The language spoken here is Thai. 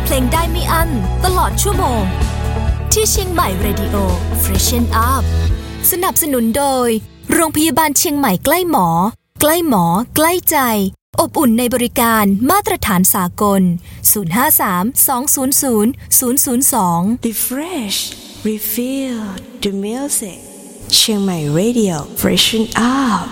เพลงได้ไม่อั้นตลอดชั่วโมงที่เชียงใหม่ Radio Freshen Up สนับสนุนโดยโรงพยาบาลเชียงใหม่ใกล้หมอใกล้หมอใกล้ใจอบอุ่นในบริการมาตรฐานสากล053-200-002 Refresh Refill the Music เชียงใหม่ Radio Freshen Up